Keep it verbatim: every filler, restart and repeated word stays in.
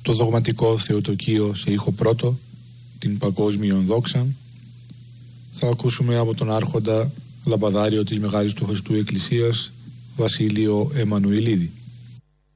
το δογματικό Θεοτοκείο σε ήχο πρώτο, την Παγκόσμιον Δόξαν. Θα ακούσουμε από τον Άρχοντα Λαμπαδάριο της Μεγάλης του Χριστού Εκκλησίας, Βασίλειο Εμμανουηλίδη.